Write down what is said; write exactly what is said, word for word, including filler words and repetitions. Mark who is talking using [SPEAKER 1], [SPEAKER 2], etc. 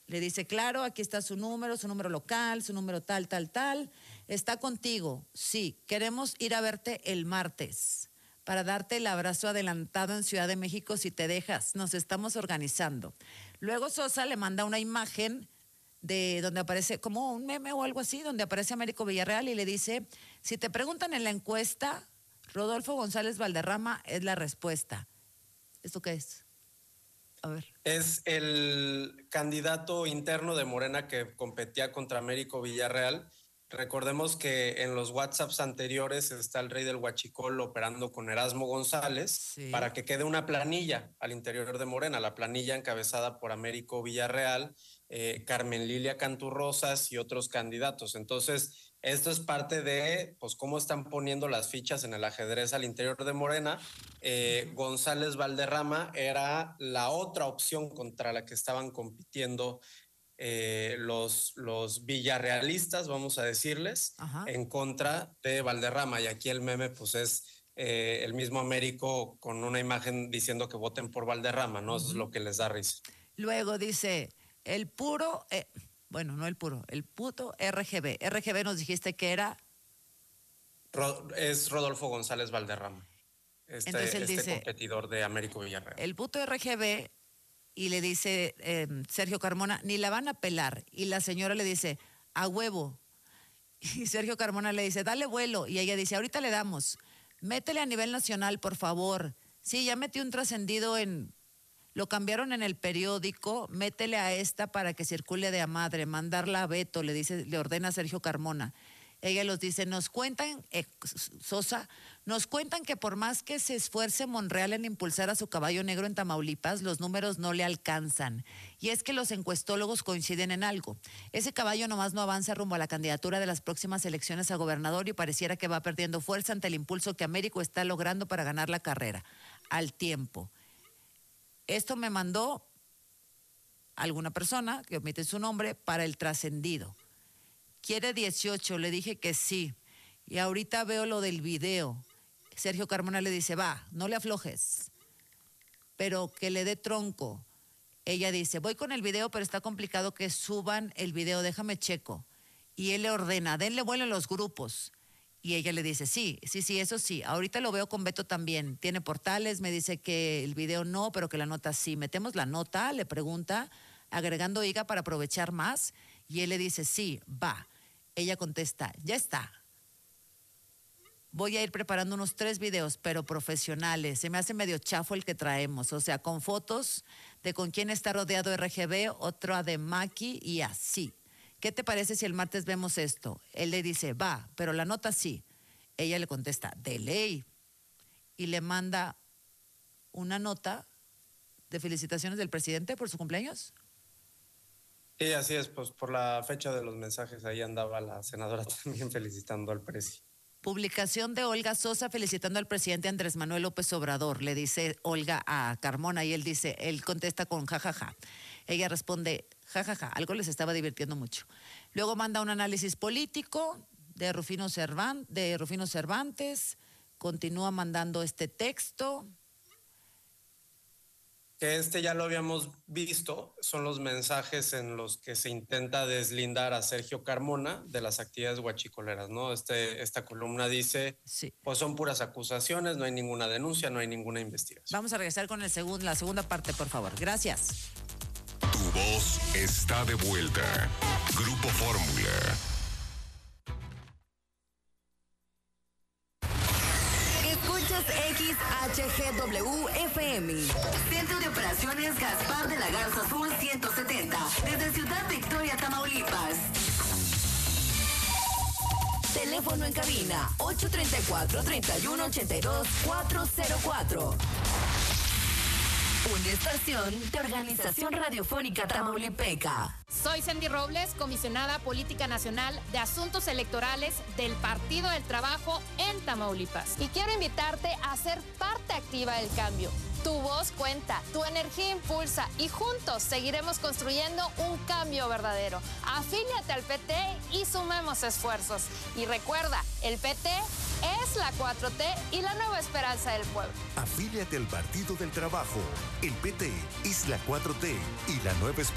[SPEAKER 1] Le dice, claro, aquí está su número, su número local, su número tal, tal, tal. Está contigo. Sí, queremos ir a verte el martes para darte el abrazo adelantado en Ciudad de México si te dejas. Nos estamos organizando. Luego Sosa le manda una imagen de donde aparece, como un meme o algo así, donde aparece Américo Villarreal y le dice, si te preguntan en la encuesta, Rodolfo González Valderrama es la respuesta. ¿Esto qué es? A ver.
[SPEAKER 2] Es el candidato interno de Morena que competía contra Américo Villarreal. Recordemos que en los WhatsApps anteriores está el rey del huachicol operando con Erasmo González, sí, para que quede una planilla al interior de Morena, la planilla encabezada por Américo Villarreal, eh, Carmen Lilia Canturrosas y otros candidatos. Entonces, esto es parte de pues cómo están poniendo las fichas en el ajedrez al interior de Morena. Eh, González Valderrama era la otra opción contra la que estaban compitiendo eh, los, los villarrealistas, vamos a decirles, ajá, en contra de Valderrama. Y aquí el meme pues es eh, el mismo Américo con una imagen diciendo que voten por Valderrama, ¿no? Uh-huh. Eso es lo que les da risa.
[SPEAKER 1] Luego dice, el puro, eh, bueno, no el puro, el puto R G B. R G B nos dijiste que era...
[SPEAKER 2] Ro- es Rodolfo González Valderrama. Este, Entonces él este dice, competidor de Américo Villarreal.
[SPEAKER 1] El puto R G B, y le dice eh, Sergio Carmona, ni la van a pelar. Y la señora le dice, a huevo. Y Sergio Carmona le dice, dale vuelo. Y ella dice, ahorita le damos. Métele a nivel nacional, por favor. Sí, ya metí un trascendido en... Lo cambiaron en el periódico, métele a esta para que circule de a madre, mandarla a Beto, le dice, le ordena Sergio Carmona. Ella los dice, nos cuentan, eh, Sosa, nos cuentan que por más que se esfuerce Monreal en impulsar a su caballo negro en Tamaulipas, los números no le alcanzan. Y es que los encuestólogos coinciden en algo. Ese caballo nomás no avanza rumbo a la candidatura de las próximas elecciones a gobernador y pareciera que va perdiendo fuerza ante el impulso que Américo está logrando para ganar la carrera. Al tiempo. Esto me mandó alguna persona, que omite su nombre, para el trascendido. Quiere dieciocho, le dije que sí. Y ahorita veo lo del video. Sergio Carmona le dice, va, no le aflojes, pero que le dé tronco. Ella dice, voy con el video, pero está complicado que suban el video, déjame checo. Y él le ordena, denle vuelo en los grupos. Y ella le dice, sí, sí, sí, eso sí. Ahorita lo veo con Beto también. Tiene portales, me dice que el video no, pero que la nota sí. Metemos la nota, le pregunta, agregando I G A para aprovechar más. Y él le dice, sí, va. Ella contesta, ya está. Voy a ir preparando unos tres videos, pero profesionales. Se me hace medio chafo el que traemos. O sea, con fotos de con quién está rodeado R G B, otra de Maki y así. ¿Qué te parece si el martes vemos esto? Él le dice, va, pero la nota sí. Ella le contesta, de ley. Y le manda una nota de felicitaciones del presidente por su cumpleaños.
[SPEAKER 2] Sí, así es, pues por la fecha de los mensajes ahí andaba la senadora también felicitando al presi.
[SPEAKER 1] Publicación de Olga Sosa felicitando al presidente Andrés Manuel López Obrador, le dice Olga a Carmona y él dice, él contesta con jajaja. Ella responde, jajaja, algo les estaba divirtiendo mucho. Luego manda un análisis político de Rufino Cervantes, de Rufino Cervantes, continúa mandando este texto.
[SPEAKER 2] Que este ya lo habíamos visto, son los mensajes en los que se intenta deslindar a Sergio Carmona de las actividades huachicoleras, ¿no? Este, esta columna dice, sí, pues son puras acusaciones, no hay ninguna denuncia, no hay ninguna investigación.
[SPEAKER 1] Vamos a regresar con el segundo, la segunda parte, por favor. Gracias.
[SPEAKER 3] Tu voz está de vuelta. Grupo Fórmula.
[SPEAKER 4] Escuchas X H G W F M. Centro de Operaciones Gaspar de la Garza Sur ciento setenta. Desde Ciudad Victoria, Tamaulipas. Teléfono en cabina ocho tres cuatro, tres uno ocho dos, cuatro cero cuatro. Una estación de Organización Radiofónica Tamaulipeca.
[SPEAKER 5] Soy Sandy Robles, comisionada política nacional de asuntos electorales del Partido del Trabajo en Tamaulipas. Y quiero invitarte a ser parte activa del cambio. Tu voz cuenta, tu energía impulsa y juntos seguiremos construyendo un cambio verdadero. Afíliate al P T y sumemos esfuerzos. Y recuerda, el P T es la cuatro T y la nueva esperanza del pueblo.
[SPEAKER 3] Afíliate al Partido del Trabajo. El P T es la cuatro T y la nueva esperanza.